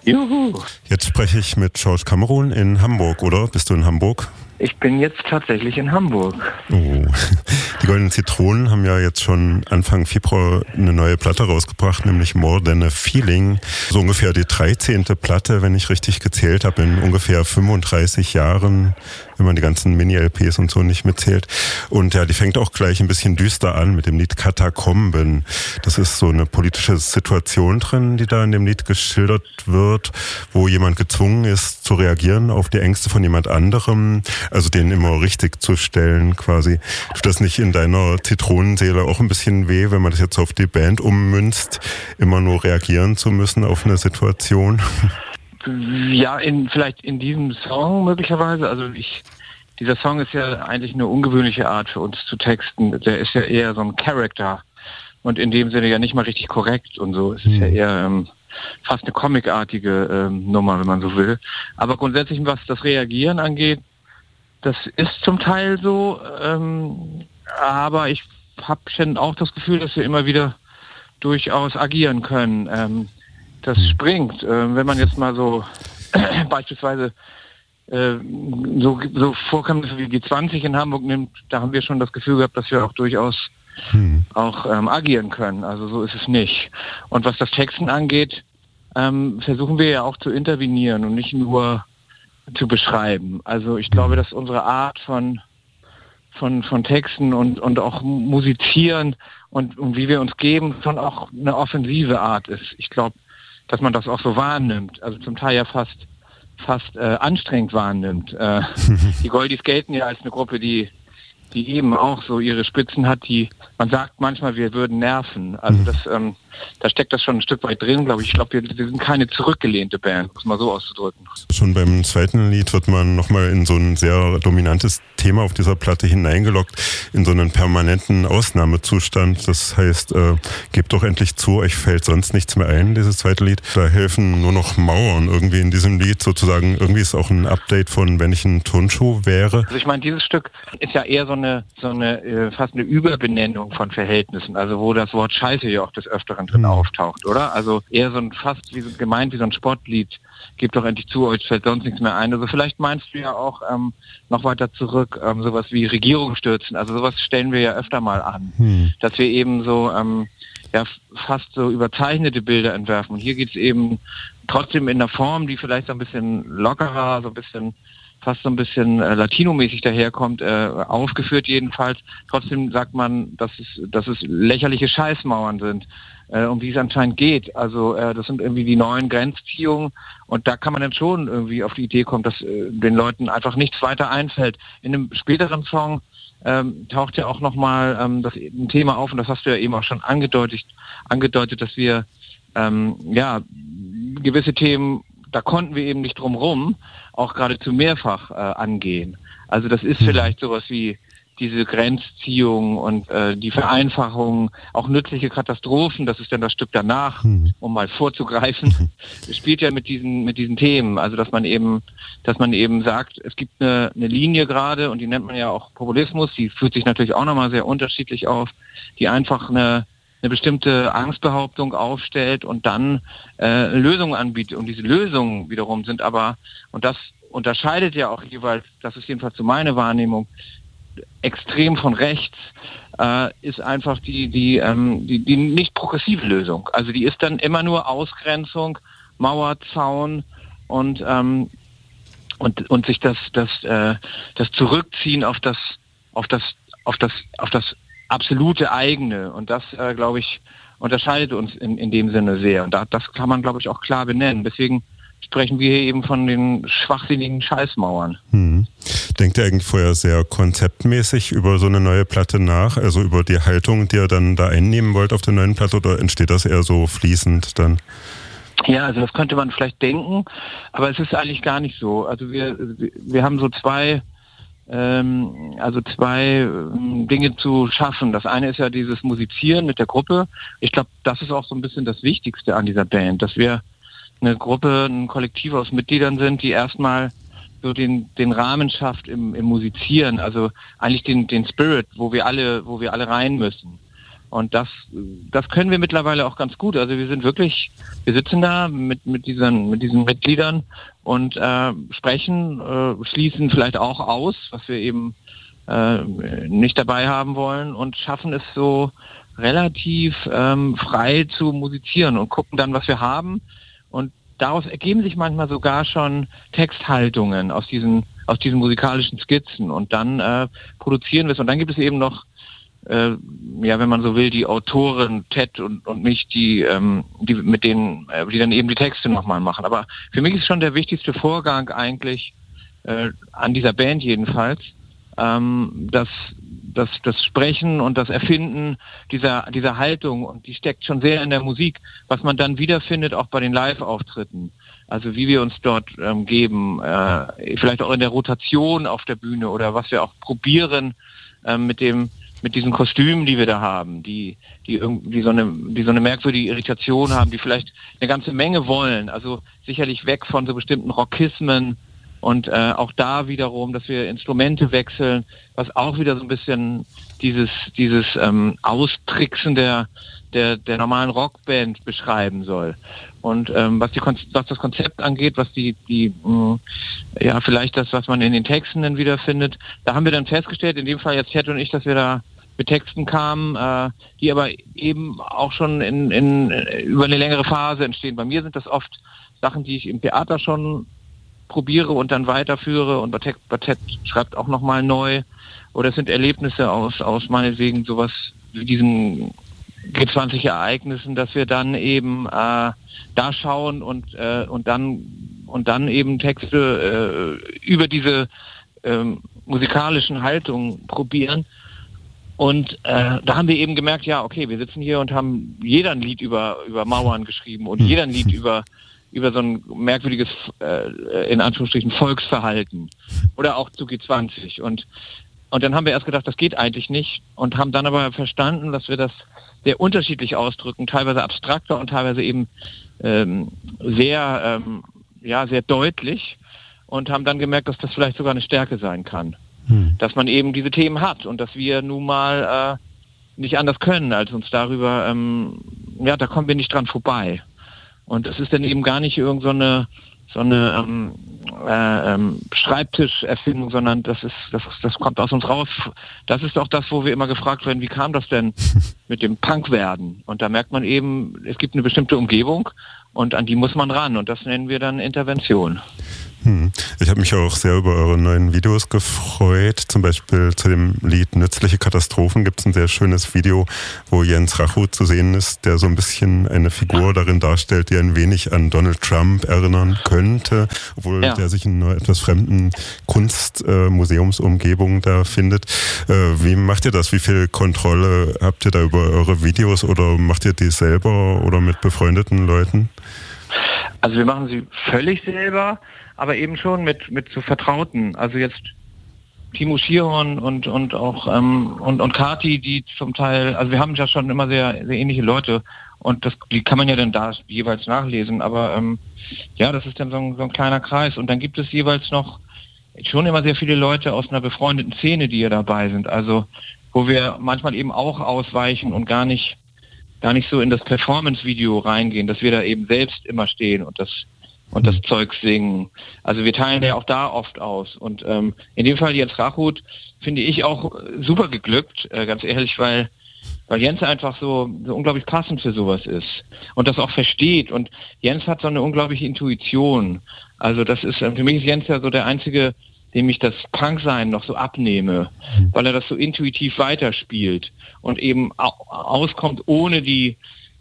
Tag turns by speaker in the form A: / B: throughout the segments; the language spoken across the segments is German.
A: Juhu.
B: Jetzt spreche ich mit George Cameron in Hamburg, oder? Bist du in Hamburg?
A: Ich bin jetzt tatsächlich in Hamburg.
B: Oh. Die Goldenen Zitronen haben ja jetzt schon Anfang Februar eine neue Platte rausgebracht, nämlich More Than a Feeling. So ungefähr die 13. Platte, wenn ich richtig gezählt habe, in ungefähr 35 Jahren, wenn man die ganzen Mini-LPs und so nicht mitzählt. Und ja, die fängt auch gleich ein bisschen düster an mit dem Lied Katakomben. Das ist so eine politische Situation drin, die da in dem Lied geschildert wird, wo jemand gezwungen ist zu reagieren auf die Ängste von jemand anderem, also den immer richtig zu stellen quasi. Tut das nicht in deiner Zitronenseele auch ein bisschen weh, wenn man das jetzt auf die Band ummünzt, immer nur reagieren zu müssen auf eine Situation?
A: Ja, vielleicht in diesem Song möglicherweise. Also dieser Song ist ja eigentlich eine ungewöhnliche Art für uns zu texten. Der ist ja eher so ein Charakter und in dem Sinne ja nicht mal richtig korrekt und so. Es ist ja eher fast eine comicartige Nummer, wenn man so will. Aber grundsätzlich, was das Reagieren angeht, das ist zum Teil so, aber ich habe schon auch das Gefühl, dass wir immer wieder durchaus agieren können. Das springt. Wenn man jetzt mal so beispielsweise so Vorkommnisse wie G20 in Hamburg nimmt, da haben wir schon das Gefühl gehabt, dass wir auch durchaus auch agieren können. Also so ist es nicht. Und was das Texten angeht, versuchen wir ja auch zu intervenieren und nicht nur zu beschreiben. Also ich glaube, dass unsere Art von Texten und auch Musizieren und wie wir uns geben, schon auch eine offensive Art ist. Ich glaube, dass man das auch so wahrnimmt. Also zum Teil ja fast anstrengend wahrnimmt. Die Goldies gelten ja als eine Gruppe, die eben auch so ihre Spitzen hat, man sagt manchmal, wir würden nerven. Also da steckt das schon ein Stück weit drin, glaube ich. Ich glaube, wir sind keine zurückgelehnte Band, um es mal so auszudrücken.
B: Schon beim zweiten Lied wird man nochmal in so ein sehr dominantes Thema auf dieser Platte hineingelockt, in so einen permanenten Ausnahmezustand. Das heißt, gebt doch endlich zu, euch fällt sonst nichts mehr ein, dieses zweite Lied. Da helfen nur noch Mauern irgendwie in diesem Lied sozusagen. Irgendwie ist auch ein Update von Wenn ich ein Turnschuh wäre.
A: Also ich meine, dieses Stück ist ja eher fast eine Überbenennung von Verhältnissen, also wo das Wort Scheiße ja auch des Öfteren drin auftaucht, oder? Also eher fast gemeint wie so ein Sportlied, gebt doch endlich zu, euch fällt sonst nichts mehr ein. Also vielleicht meinst du ja auch noch weiter zurück, sowas wie Regierung stürzen, also sowas stellen wir ja öfter mal an, dass wir eben so fast so überzeichnete Bilder entwerfen. Und hier geht es eben trotzdem in einer Form, die vielleicht so ein bisschen lockerer, fast so ein bisschen latinomäßig daherkommt, aufgeführt jedenfalls. Trotzdem sagt man, dass es lächerliche Scheißmauern sind, um die es anscheinend geht. Also das sind irgendwie die neuen Grenzziehungen und da kann man dann schon irgendwie auf die Idee kommen, dass den Leuten einfach nichts weiter einfällt. In einem späteren Song taucht ja auch nochmal ein Thema auf und das hast du ja eben auch schon angedeutet, dass wir gewisse Themen, da konnten wir eben nicht drum rum, auch geradezu mehrfach angehen. Also das ist vielleicht sowas wie diese Grenzziehung und die Vereinfachung, auch nützliche Katastrophen, das ist dann das Stück danach, um mal vorzugreifen, spielt ja mit diesen Themen. Also dass man eben sagt, es gibt eine Linie gerade und die nennt man ja auch Populismus, die führt sich natürlich auch nochmal sehr unterschiedlich auf, die einfach eine bestimmte Angstbehauptung aufstellt und dann Lösungen anbietet. Und diese Lösungen wiederum sind aber, und das unterscheidet ja auch jeweils, das ist jedenfalls so meine Wahrnehmung, extrem von rechts, ist einfach die nicht progressive Lösung. Also die ist dann immer nur Ausgrenzung, Mauer, Zaun und sich das Zurückziehen auf das absolute eigene. Und das, glaube ich, unterscheidet uns in dem Sinne sehr. Und das kann man, glaube ich, auch klar benennen. Deswegen sprechen wir hier eben von den schwachsinnigen Scheißmauern.
B: Denkt ihr eigentlich vorher sehr konzeptmäßig über so eine neue Platte nach? Also über die Haltung, die ihr dann da einnehmen wollt auf der neuen Platte, oder entsteht das eher so fließend dann?
A: Ja, also das könnte man vielleicht denken, aber es ist eigentlich gar nicht so. Also wir haben so zwei Dinge zu schaffen. Das eine ist ja dieses Musizieren mit der Gruppe. Ich glaube, das ist auch so ein bisschen das Wichtigste an dieser Band, dass wir eine Gruppe, ein Kollektiv aus Mitgliedern sind, die erstmal so den Rahmen schafft im Musizieren, also eigentlich den Spirit, wo wir alle rein müssen. Und das können wir mittlerweile auch ganz gut. Also wir sitzen da mit diesen Mitgliedern und sprechen, schließen vielleicht auch aus, was wir eben nicht dabei haben wollen und schaffen es so relativ frei zu musizieren und gucken dann, was wir haben. Und daraus ergeben sich manchmal sogar schon Texthaltungen aus diesen musikalischen Skizzen. Und dann produzieren wir es. Und dann gibt es eben noch wenn man so will, die Autoren Ted und mich, die mit denen, die dann eben die Texte nochmal machen. Aber für mich ist schon der wichtigste Vorgang eigentlich an dieser Band jedenfalls, das Sprechen und das Erfinden dieser Haltung, und die steckt schon sehr in der Musik, was man dann wiederfindet auch bei den Live-Auftritten. Also wie wir uns dort geben, vielleicht auch in der Rotation auf der Bühne oder was wir auch probieren mit diesen Kostümen, die wir da haben, die irgendwie so eine merkwürdige Irritation haben, die vielleicht eine ganze Menge wollen. Also sicherlich weg von so bestimmten Rockismen und auch da wiederum, dass wir Instrumente wechseln, was auch wieder so ein bisschen dieses Austricksen der normalen Rockband beschreiben soll. Und was das Konzept angeht, was vielleicht das, was man in den Texten dann wiederfindet, da haben wir dann festgestellt, in dem Fall jetzt Ted und ich, dass wir da mit Texten kamen, die aber eben auch schon über eine längere Phase entstehen. Bei mir sind das oft Sachen, die ich im Theater schon probiere und dann weiterführe, und bei Ted schreibt auch nochmal neu. Oder es sind Erlebnisse aus meinetwegen sowas wie diesen G20-Ereignissen, dass wir dann eben da schauen und dann eben Texte über diese musikalischen Haltungen probieren. Und da haben wir eben gemerkt, ja, okay, wir sitzen hier und haben jeder ein Lied über Mauern geschrieben und jeder ein Lied über so ein merkwürdiges, in Anführungsstrichen, Volksverhalten oder auch zu G20. Und dann haben wir erst gedacht, das geht eigentlich nicht, und haben dann aber verstanden, dass wir das sehr unterschiedlich ausdrücken, teilweise abstrakter und teilweise eben sehr deutlich, und haben dann gemerkt, dass das vielleicht sogar eine Stärke sein kann. Dass man eben diese Themen hat und dass wir nun mal nicht anders können, als uns darüber, da kommen wir nicht dran vorbei. Und es ist dann eben gar nicht irgend so eine Schreibtischerfindung, sondern das kommt aus uns raus. Das ist auch das, wo wir immer gefragt werden, wie kam das denn mit dem Punkwerden? Und da merkt man eben, es gibt eine bestimmte Umgebung und an die muss man ran, und das nennen wir dann Intervention.
B: Ich habe mich auch sehr über eure neuen Videos gefreut. Zum Beispiel zu dem Lied Nützliche Katastrophen gibt es ein sehr schönes Video, wo Jens Rachut zu sehen ist, der so ein bisschen eine Figur darin darstellt, die ein wenig an Donald Trump erinnern könnte, obwohl der sich in einer etwas fremden Kunstmuseumsumgebung da findet. Wie macht ihr das? Wie viel Kontrolle habt ihr da über eure Videos, oder macht ihr die selber oder mit befreundeten Leuten?
A: Also wir machen sie völlig selber, aber eben schon mit so Vertrauten. Also jetzt Timo Schierhorn und auch und Kati, die zum Teil, also wir haben ja schon immer sehr, sehr ähnliche Leute, und die kann man ja dann da jeweils nachlesen, aber das ist dann so ein kleiner Kreis, und dann gibt es jeweils noch schon immer sehr viele Leute aus einer befreundeten Szene, die hier dabei sind, also wo wir manchmal eben auch ausweichen und gar nicht so in das Performance-Video reingehen, dass wir da eben selbst immer stehen und das Zeug singen. Also wir teilen ja auch da oft aus. Und in dem Fall Jens Rachut finde ich auch super geglückt, ganz ehrlich, weil Jens einfach so unglaublich passend für sowas ist und das auch versteht. Und Jens hat so eine unglaubliche Intuition. Also das ist, für mich ist Jens ja so der Einzige, dem ich das Punksein noch so abnehme, weil er das so intuitiv weiterspielt und eben auskommt ohne die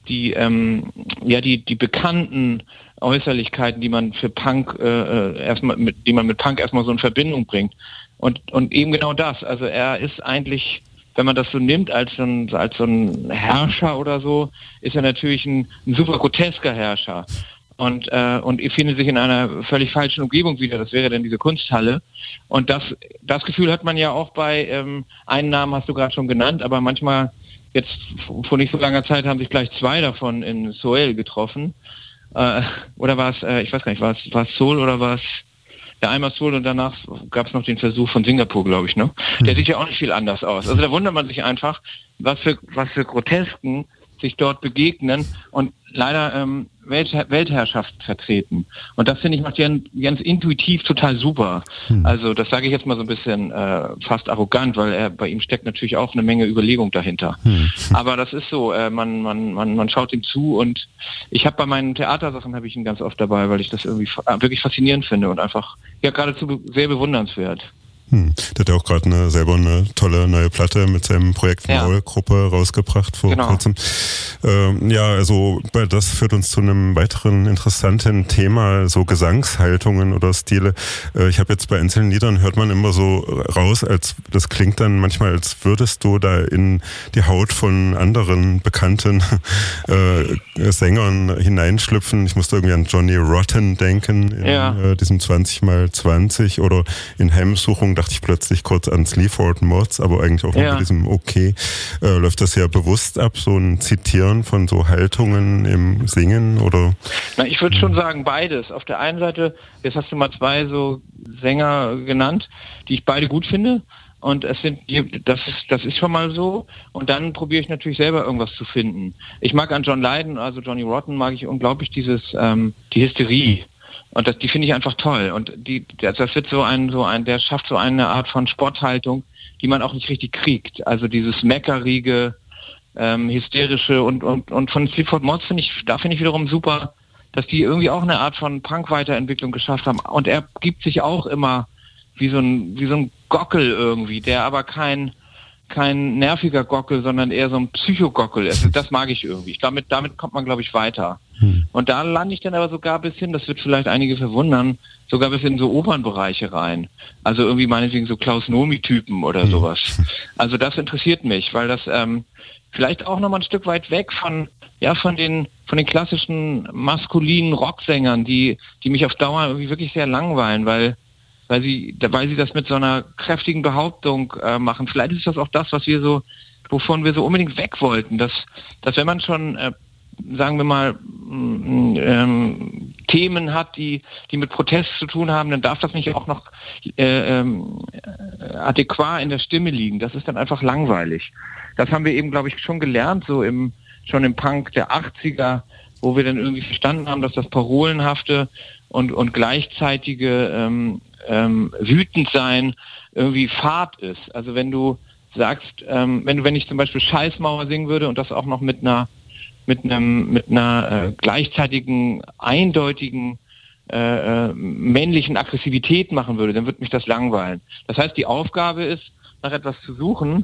A: bekannten Äußerlichkeiten, die man für Punk die man mit Punk erstmal so in Verbindung bringt. Und eben genau das. Also er ist eigentlich, wenn man das so nimmt als so ein Herrscher oder so, ist er natürlich ein super grotesker Herrscher. Und er findet sich in einer völlig falschen Umgebung wieder. Das wäre dann diese Kunsthalle. Und das Gefühl hat man ja auch bei, einen Namen hast du gerade schon genannt, aber manchmal, jetzt vor nicht so langer Zeit, haben sich gleich zwei davon in Soel getroffen. Oder war es, ich weiß gar nicht, war es Soul oder war es Ja, einmal Soul und danach gab es noch den Versuch von Singapur, glaube ich, ne? Der sieht ja auch nicht viel anders aus. Also da wundert man sich einfach, was für Grotesken sich dort begegnen und leider Weltherrschaft vertreten. Und das, finde ich, macht ganz intuitiv total super. Also das sage ich jetzt mal so ein bisschen fast arrogant, weil bei ihm steckt natürlich auch eine Menge Überlegung dahinter. Aber das ist so, man schaut ihm zu und ich habe bei meinen Theatersachen habe ich ihn ganz oft dabei, weil ich das irgendwie wirklich faszinierend finde und einfach ja geradezu sehr bewundernswert.
B: Der hat ja auch gerade selber eine tolle neue Platte mit seinem Projekt Maul-Gruppe rausgebracht vor kurzem. Ja, also das führt uns zu einem weiteren interessanten Thema, so Gesangshaltungen oder Stile. Ich habe jetzt bei einzelnen Liedern hört man immer so raus, als das klingt dann manchmal, als würdest du da in die Haut von anderen bekannten Sängern hineinschlüpfen. Ich musste irgendwie an Johnny Rotten denken, in diesem 20x20 oder in Heimsuchung dachte ich plötzlich kurz an Sleaford Mods, aber eigentlich auch mit diesem läuft das ja bewusst ab, so ein Zitieren von so Haltungen im Singen oder?
A: Na, ich würde schon sagen beides. Auf der einen Seite, jetzt hast du mal zwei so Sänger genannt, die ich beide gut finde. Und das ist schon mal so. Und dann probiere ich natürlich selber irgendwas zu finden. Ich mag an John Lydon, also Johnny Rotten, mag ich unglaublich die Hysterie. Und die finde ich einfach toll. Und das wird der schafft so eine Art von Sporthaltung, die man auch nicht richtig kriegt. Also dieses meckerige, hysterische und von Sleaford Mods finde ich wiederum super, dass die irgendwie auch eine Art von Punk-Weiterentwicklung geschafft haben. Und er gibt sich auch immer wie so ein Gockel irgendwie, der aber kein nerviger Gockel, sondern eher so ein Psychogockel. Also das mag ich irgendwie. Damit kommt man, glaube ich, weiter. Und da lande ich dann aber sogar bis hin, das wird vielleicht einige verwundern, sogar bis in so Opernbereiche rein. Also irgendwie meinetwegen so Klaus-Nomi-Typen oder sowas. Also das interessiert mich, weil das vielleicht auch nochmal ein Stück weit weg von den klassischen maskulinen Rocksängern, die mich auf Dauer irgendwie wirklich sehr langweilen, weil sie das mit so einer kräftigen Behauptung machen. Vielleicht ist das auch das, wovon wir so unbedingt weg wollten, dass wenn man schon sagen wir mal, Themen hat, die mit Protest zu tun haben, dann darf das nicht auch noch adäquat in der Stimme liegen. Das ist dann einfach langweilig. Das haben wir eben, glaube ich, schon gelernt, schon im Punk der 80er, wo wir dann irgendwie verstanden haben, dass das Parolenhafte und gleichzeitige Wütendsein irgendwie Fahrt ist. Also wenn du sagst, wenn ich zum Beispiel Scheißmauer singen würde und das auch noch mit einer gleichzeitigen, eindeutigen männlichen Aggressivität machen würde, dann würde mich das langweilen. Das heißt, die Aufgabe ist, nach etwas zu suchen,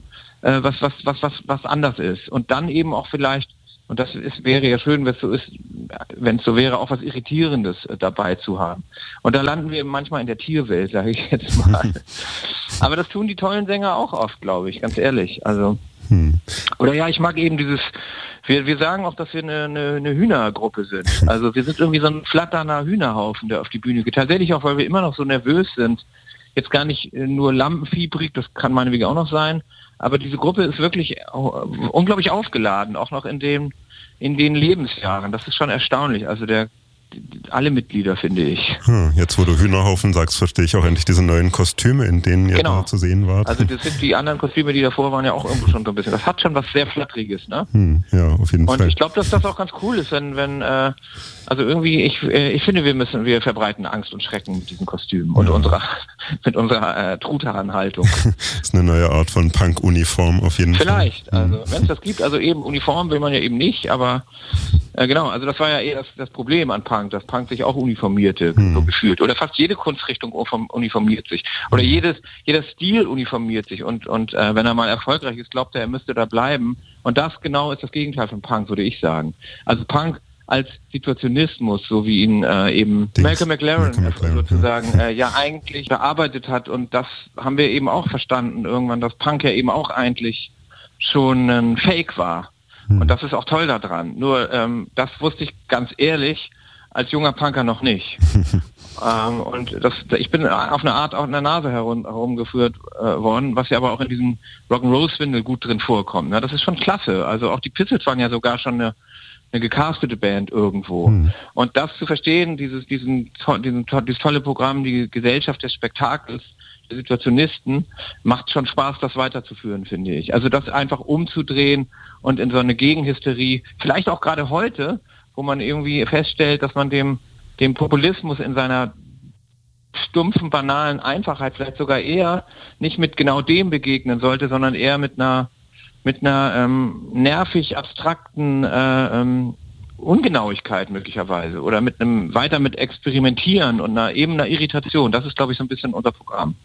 A: was anders ist. Und dann eben auch vielleicht, und wäre ja schön, wenn es so wäre, auch was Irritierendes dabei zu haben. Und da landen wir manchmal in der Tierwelt, sage ich jetzt mal. Aber das tun die tollen Sänger auch oft, glaube ich, ganz ehrlich. Also oder ja, ich mag eben wir sagen auch, dass wir eine Hühnergruppe sind. Also wir sind irgendwie so ein flatternder Hühnerhaufen, der auf die Bühne geht. Tatsächlich auch, weil wir immer noch so nervös sind. Jetzt gar nicht nur lampenfiebrig, das kann meinetwegen auch noch sein. Aber diese Gruppe ist wirklich unglaublich aufgeladen, auch noch in den Lebensjahren. Das ist schon erstaunlich. Also alle Mitglieder, finde ich.
B: Jetzt, wo du Hühnerhaufen sagst, verstehe ich auch endlich diese neuen Kostüme, in denen ihr da zu sehen wart. Also das sind die anderen Kostüme, die davor waren, ja auch irgendwo schon so ein bisschen. Das hat schon was sehr Flatteriges, ne? Ja, auf jeden Fall.
A: Und ich glaube, dass das auch ganz cool ist, wenn also irgendwie, ich finde, wir verbreiten Angst und Schrecken mit diesen Kostümen und mit unserer Truthahnhaltung.
B: Das ist eine neue Art von Punk-Uniform auf jeden Fall.
A: Vielleicht, also wenn es das gibt, also eben Uniform will man ja eben nicht, aber genau, also das war ja eher das Problem an Punk, dass Punk sich auch uniformierte, so gefühlt. Oder fast jede Kunstrichtung uniformiert sich. Oder jeder Stil uniformiert sich und wenn er mal erfolgreich ist, glaubt er müsste da bleiben. Und das genau ist das Gegenteil von Punk, würde ich sagen. Also Punk als Situationismus, so wie ihn eben Malcolm McLaren sozusagen eigentlich bearbeitet hat. Und das haben wir eben auch verstanden irgendwann, dass Punk ja eben auch eigentlich schon ein Fake war. Und das ist auch toll daran. Nur das wusste ich ganz ehrlich als junger Punker noch nicht. Und ich bin auf eine Art auch in der Nase herumgeführt worden, was ja aber auch in diesem Rock'n'Roll-Swindle gut drin vorkommt. Ne? Das ist schon klasse. Also auch die Pistols waren ja sogar schon eine gecastete Band irgendwo. Und das zu verstehen, dieses tolle Programm, die Gesellschaft des Spektakels, der Situationisten, macht schon Spaß, das weiterzuführen, finde ich. Also das einfach umzudrehen und in so eine Gegenhysterie, vielleicht auch gerade heute, wo man irgendwie feststellt, dass man dem Populismus in seiner stumpfen, banalen Einfachheit vielleicht sogar eher nicht mit genau dem begegnen sollte, sondern eher mit einer nervig abstrakten Ungenauigkeit möglicherweise oder mit Experimentieren und einer Irritation. Das ist, glaube ich, so ein bisschen unser Programm.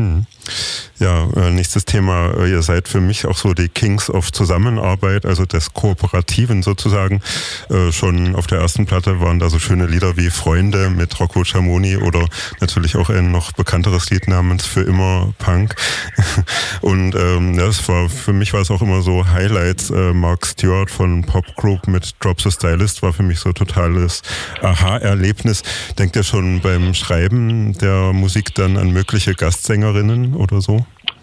B: Ja, nächstes Thema. Ihr seid für mich auch so die Kings of Zusammenarbeit, also des Kooperativen sozusagen. Schon auf der ersten Platte waren da so schöne Lieder wie Freunde mit Rocco Schamoni oder natürlich auch ein noch bekannteres Lied namens Für immer Punk. Und für mich war es auch immer so Highlights. Mark Stewart von Pop Group mit Drop the Stylist war für mich so totales Aha-Erlebnis. Denkt ihr schon beim Schreiben der Musik dann an mögliche Gastsängerinnen oder so?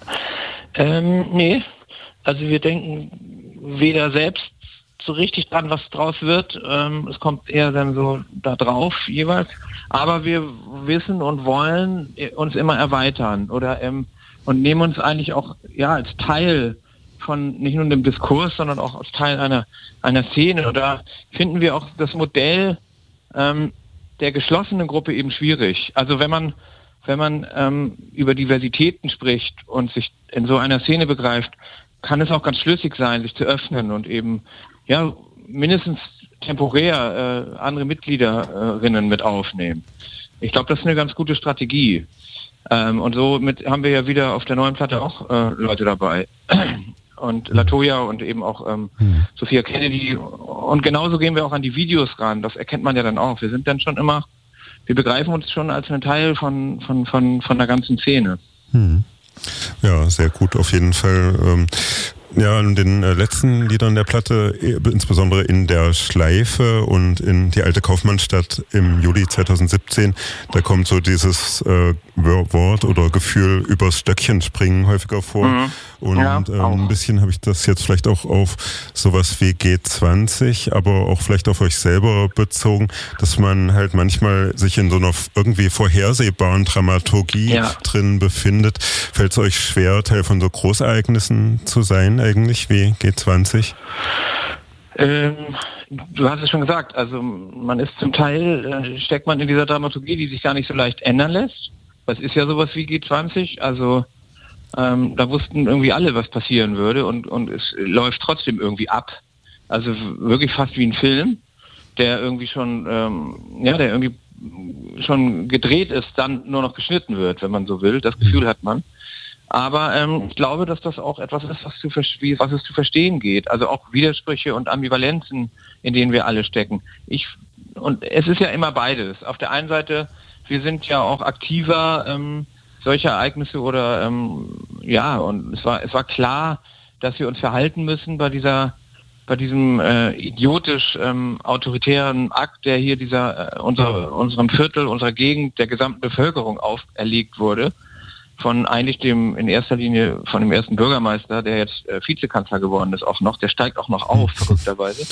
A: Nee, also wir denken weder selbst so richtig dran, was draus wird. Es kommt eher dann so da drauf jeweils. Aber wir wissen und wollen uns immer erweitern und nehmen uns eigentlich auch als Teil von nicht nur dem Diskurs, sondern auch als Teil einer Szene. Und da finden wir auch das Modell der geschlossenen Gruppe eben schwierig. Also wenn man über Diversitäten spricht und sich in so einer Szene begreift, kann es auch ganz schlüssig sein, sich zu öffnen und eben mindestens temporär andere Mitgliederinnen mit aufnehmen. Ich glaube, das ist eine ganz gute Strategie. Und so haben wir ja wieder auf der neuen Platte auch Leute dabei. Und Latoya und eben auch Sophia Kennedy. Und genauso gehen wir auch an die Videos ran. Das erkennt man ja dann auch. Wir begreifen uns schon als einen Teil von der ganzen Szene.
B: Ja, sehr gut, auf jeden Fall. Ja, in den letzten Liedern der Platte, insbesondere in der Schleife und in die alte Kaufmannstadt im Juli 2017, da kommt so dieses Wort oder Gefühl übers Stöckchen springen häufiger vor. Und ein bisschen habe ich das jetzt vielleicht auch auf sowas wie G20, aber auch vielleicht auf euch selber bezogen, dass man halt manchmal sich in so einer irgendwie vorhersehbaren Dramaturgie drin befindet. Fällt es euch schwer, Teil von so Großereignissen zu sein eigentlich wie G20?
A: Du hast es schon gesagt, also man ist zum Teil, steckt man in dieser Dramaturgie, die sich gar nicht so leicht ändern lässt. Das ist ja sowas wie G20, also da wussten irgendwie alle, was passieren würde und es läuft trotzdem irgendwie ab. Also wirklich fast wie ein Film, der irgendwie schon, der irgendwie schon gedreht ist, dann nur noch geschnitten wird, wenn man so will. Das Gefühl hat man. Aber ich glaube, dass das auch etwas ist, was es zu verstehen geht. Also auch Widersprüche und Ambivalenzen, in denen wir alle stecken. Und es ist ja immer beides. Auf der einen Seite, wir sind ja auch aktiver, solche Ereignisse oder und es war klar, dass wir uns verhalten müssen bei diesem idiotisch autoritären Akt, der hier unserem Viertel, unserer Gegend, der gesamten Bevölkerung auferlegt wurde. In erster Linie von dem ersten Bürgermeister, der jetzt Vizekanzler geworden ist, auch noch, der steigt auch noch auf, verrückterweise.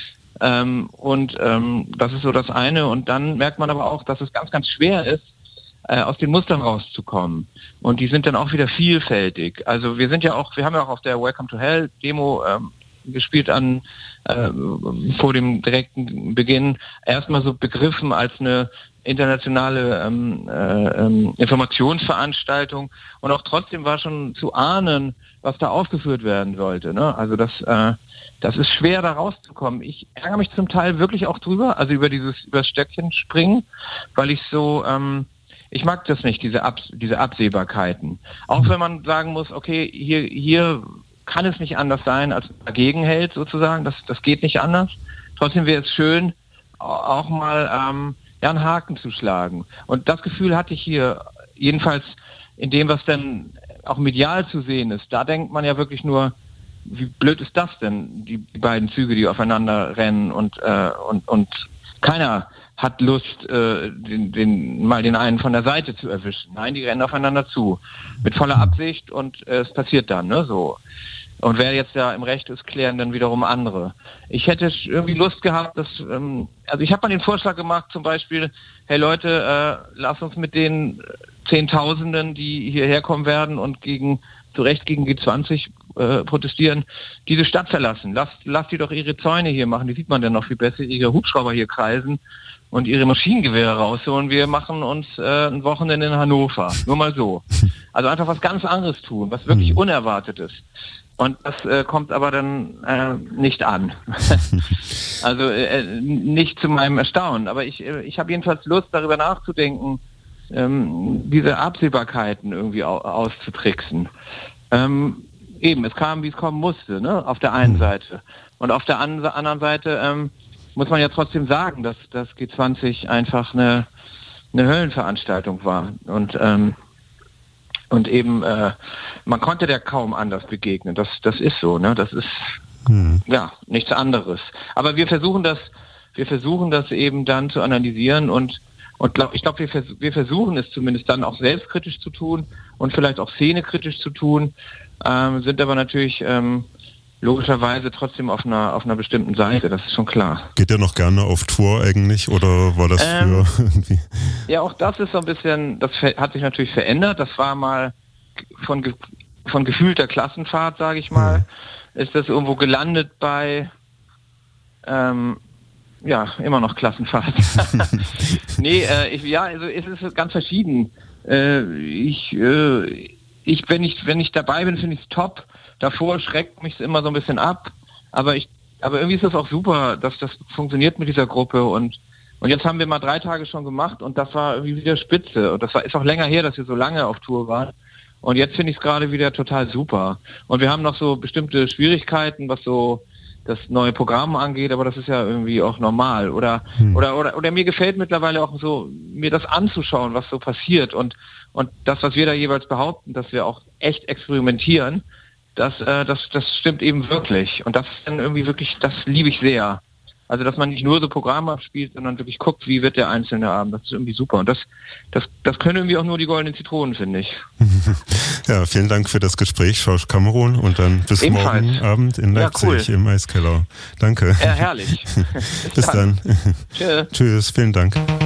A: Das ist so das eine. Und dann merkt man aber auch, dass es ganz, ganz schwer ist, aus den Mustern rauszukommen. Und die sind dann auch wieder vielfältig. Also wir haben ja auch auf der Welcome to Hell Demo gespielt vor dem direkten Beginn, erstmal so begriffen als eine internationale Informationsveranstaltung und auch trotzdem war schon zu ahnen, was da aufgeführt werden sollte. Ne? Also das ist schwer, da rauszukommen. Ich ärgere mich zum Teil wirklich auch drüber, also über das Stöckchen springen, weil ich so, ich mag das nicht, diese Absehbarkeiten. Auch wenn man sagen muss, okay, hier kann es nicht anders sein, als dagegen hält sozusagen, das geht nicht anders. Trotzdem wäre es schön, auch mal einen Haken zu schlagen. Und das Gefühl hatte ich hier, jedenfalls in dem, was dann auch medial zu sehen ist. Da denkt man ja wirklich nur, wie blöd ist das denn, die beiden Züge, die aufeinander rennen und keiner hat Lust, mal den einen von der Seite zu erwischen. Nein, die rennen aufeinander zu. Mit voller Absicht und es passiert dann, ne, so. Und wer jetzt ja im Recht ist, klären dann wiederum andere. Ich hätte irgendwie Lust gehabt, dass, also ich habe mal den Vorschlag gemacht, zum Beispiel, hey Leute, lasst uns mit den Zehntausenden, die hierher kommen werden und zu Recht gegen G20 protestieren, diese Stadt verlassen. Lasst die doch ihre Zäune hier machen, die sieht man dann noch viel besser, ihre Hubschrauber hier kreisen und ihre Maschinengewehre rausholen. Wir machen uns ein Wochenende in Hannover. Nur mal so. Also einfach was ganz anderes tun, was wirklich Unerwartetes. Und das kommt aber dann nicht an. Also nicht zu meinem Erstaunen. Aber ich habe jedenfalls Lust, darüber nachzudenken, diese Absehbarkeiten irgendwie auszutricksen. Es kam, wie es kommen musste, ne? Auf der einen Seite. Und auf der anderen Seite muss man ja trotzdem sagen, dass das G20 einfach eine Höllenveranstaltung war. Und eben, man konnte der kaum anders begegnen. Das ist so, ne? Das ist ja nichts anderes. Aber wir versuchen das eben dann zu analysieren und ich glaube, wir versuchen es zumindest dann auch selbstkritisch zu tun und vielleicht auch szenekritisch zu tun, sind aber natürlich logischerweise trotzdem auf einer bestimmten Seite, das ist schon klar.
B: Geht ihr noch gerne auf Tour eigentlich oder war das früher irgendwie?
A: Ja, auch das ist so ein bisschen, das hat sich natürlich verändert. Das war mal von gefühlter Klassenfahrt, sage ich mal, ist das irgendwo gelandet bei immer noch Klassenfahrt. Nee, also es ist ganz verschieden. Wenn ich dabei bin, finde ich es top. Davor schreckt mich immer so ein bisschen ab. Aber irgendwie ist das auch super, dass das funktioniert mit dieser Gruppe. Und jetzt haben wir mal 3 Tage schon gemacht und das war irgendwie wieder spitze. Und ist auch länger her, dass wir so lange auf Tour waren. Und jetzt finde ich es gerade wieder total super. Und wir haben noch so bestimmte Schwierigkeiten, was so das neue Programm angeht, aber das ist ja irgendwie auch normal. Oder mir gefällt mittlerweile auch so, mir das anzuschauen, was so passiert und das, was wir da jeweils behaupten, dass wir auch echt experimentieren, das stimmt eben wirklich. Und das ist dann irgendwie wirklich, das liebe ich sehr. Also, dass man nicht nur so Programme abspielt, sondern wirklich guckt, wie wird der einzelne Abend. Das ist irgendwie super. Und das können irgendwie auch nur die goldenen Zitronen, finde ich.
B: Ja, vielen Dank für das Gespräch, Schorsch Kamerun. Und dann bis
A: ebenfalls.
B: Morgen Abend in Leipzig im Eiskeller. Danke.
A: Ja, herrlich.
B: Bis dann.
A: Tschö.
B: Tschüss, vielen Dank.